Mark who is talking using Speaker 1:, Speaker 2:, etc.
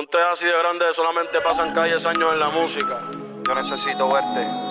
Speaker 1: Usted es así de grande, solamente pasan calles años en la música.
Speaker 2: Yo necesito verte.